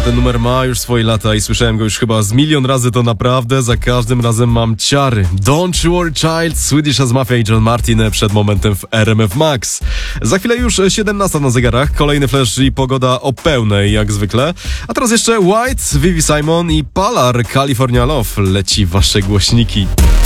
Ten numer ma już swoje lata i słyszałem go już chyba z milion razy, to naprawdę za każdym razem mam ciary. Don't You Worry Child, Swedish House Mafia i John Martin przed momentem w RMF Max. Za chwilę już 17 na zegarach, kolejny flash i pogoda o pełnej jak zwykle. A teraz jeszcze White, Vivi Simon i Palar, California Love leci w wasze głośniki.